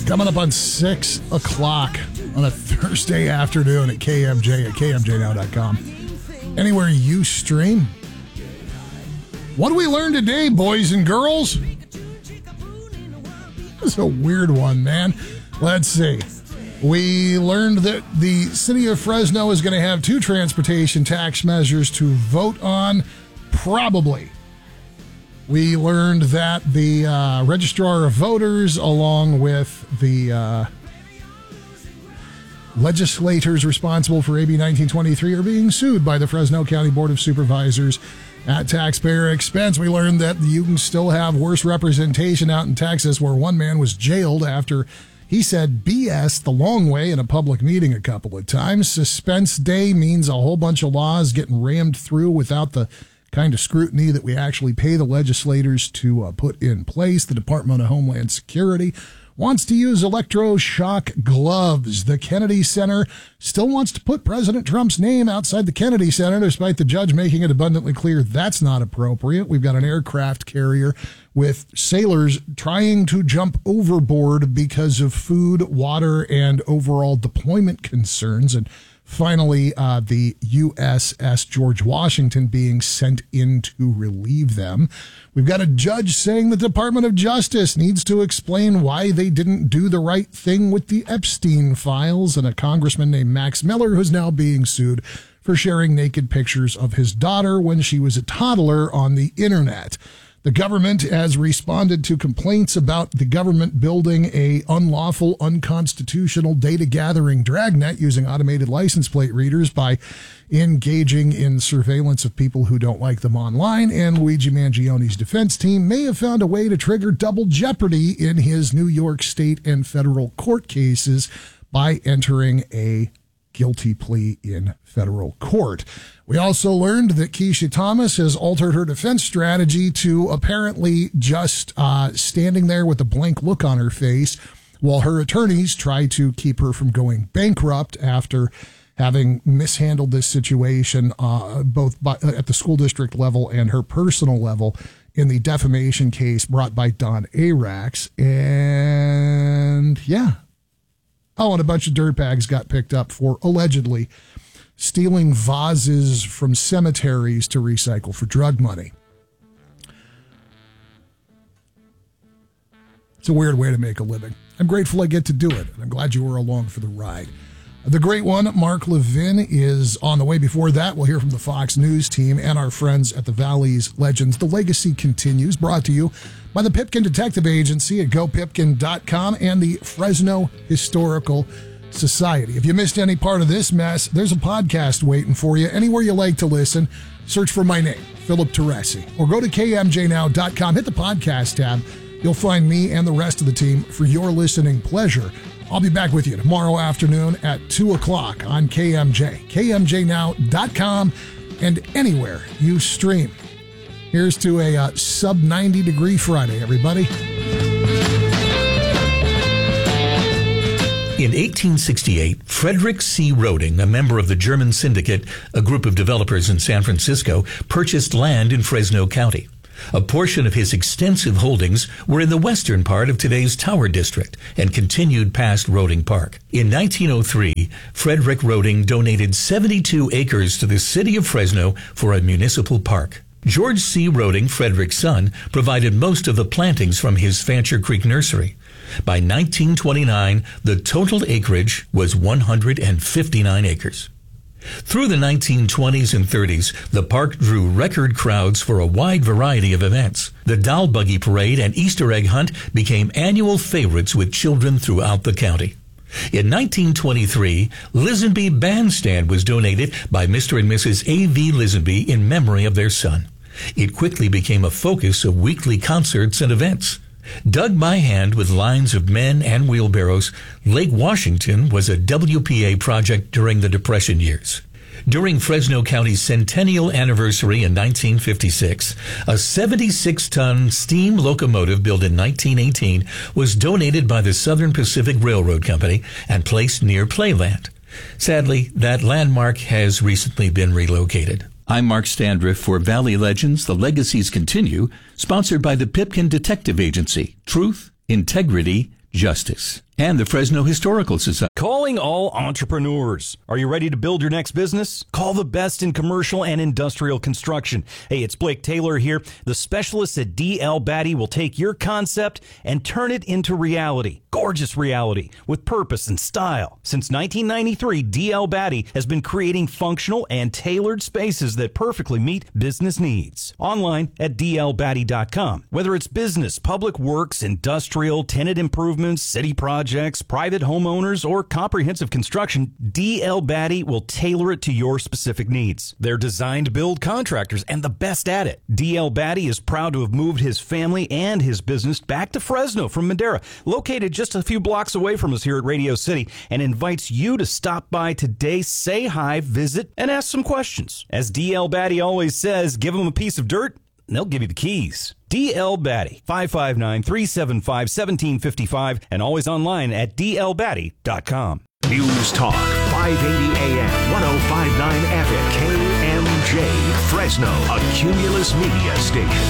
Coming up on 6 o'clock on a Thursday afternoon at KMJ at KMJNow.com. Anywhere you stream. What do we learn today, boys and girls? That's a weird one, man. Let's see. We learned that the city of Fresno is going to have 2 transportation tax measures to vote on, probably. We learned that the registrar of voters, along with the legislators responsible for AB 1923, are being sued by the Fresno County Board of Supervisors at taxpayer expense. We learned that you can still have worse representation out in Texas, where one man was jailed after he said BS the long way in a public meeting a couple of times. Suspense day means a whole bunch of laws getting rammed through without the kind of scrutiny that we actually pay the legislators to put in place. The Department of Homeland Security wants to use electroshock gloves. The Kennedy Center still wants to put President Trump's name outside the Kennedy Center, despite the judge making it abundantly clear that's not appropriate. We've got an aircraft carrier with sailors trying to jump overboard because of food, water, and overall deployment concerns. And finally, the USS George Washington being sent in to relieve them. We've got a judge saying the Department of Justice needs to explain why they didn't do the right thing with the Epstein files, and a congressman named Max Miller who's now being sued for sharing naked pictures of his daughter when she was a toddler on the internet. The government has responded to complaints about the government building a unlawful, unconstitutional data gathering dragnet using automated license plate readers by engaging in surveillance of people who don't like them online. And Luigi Mangioni's defense team may have found a way to trigger double jeopardy in his New York state and federal court cases by entering a guilty plea in federal court. We also learned that Keisha Thomas has altered her defense strategy to apparently just standing there with a blank look on her face while her attorneys try to keep her from going bankrupt after having mishandled this situation both at the school district level and her personal level in the defamation case brought by Don Arax. And yeah. Oh, and a bunch of dirtbags got picked up for allegedly stealing vases from cemeteries to recycle for drug money. It's a weird way to make a living. I'm grateful I get to do it, and I'm glad you were along for the ride. The great one, Mark Levin, is on the way. Before that, we'll hear from the Fox News team and our friends at the Valley's Legends. The legacy continues, brought to you by the Pipkin Detective Agency at gopipkin.com and the Fresno Historical Society. If you missed any part of this mess, there's a podcast waiting for you. Anywhere you like to listen, search for my name, Philip Teresi, or go to kmjnow.com, hit the podcast tab. You'll find me and the rest of the team for your listening pleasure. I'll be back with you tomorrow afternoon at 2 o'clock on KMJ, kmjnow.com, and anywhere you stream. Here's to a sub-90 degree Friday, everybody. In 1868, Frederick C. Roding, a member of the German Syndicate, a group of developers in San Francisco, purchased land in Fresno County. A portion of his extensive holdings were in the western part of today's Tower District and continued past Roding Park. In 1903, Frederick Roding donated 72 acres to the city of Fresno for a municipal park. George C. Roding, Frederick's son, provided most of the plantings from his Fancher Creek nursery. By 1929, the total acreage was 159 acres. Through the 1920s and 30s, the park drew record crowds for a wide variety of events. The Doll Buggy Parade and Easter egg hunt became annual favorites with children throughout the county. In 1923, Lisenby Bandstand was donated by Mr. and Mrs. A.V. Lisenby in memory of their son. It quickly became a focus of weekly concerts and events. Dug by hand with lines of men and wheelbarrows, Lake Washington was a WPA project during the Depression years. During Fresno County's centennial anniversary in 1956, a 76-ton steam locomotive built in 1918 was donated by the Southern Pacific Railroad Company and placed near Playland. Sadly, that landmark has recently been relocated. I'm Mark Standriff for Valley Legends, The Legacies Continue, sponsored by the Pipkin Detective Agency. Truth, integrity, justice. and the Fresno Historical Society. Calling all entrepreneurs. Are you ready to build your next business? Call the best in commercial and industrial construction. Hey, it's Blake Taylor here. The specialists at D.L. Batty will take your concept and turn it into reality. Gorgeous reality with purpose and style. Since 1993, D.L. Batty has been creating functional and tailored spaces that perfectly meet business needs. Online at dlbatty.com. Whether it's business, public works, industrial, tenant improvements, city projects, private homeowners, or comprehensive construction, D.L. Batty will tailor it to your specific needs. They're designed to build contractors and the best at it. D.L. Batty is proud to have moved his family and his business back to Fresno from Madera, located just a few blocks away from us here at Radio City, and invites you to stop by today, say hi, visit, and ask some questions. As D.L. Batty always says, give them a piece of dirt, and they'll give you the keys. D.L. Batty, 559-375-1755, and always online at dlbatty.com. News Talk, 580 AM, 105.9 FM, KMJ, Fresno, a Cumulus Media station.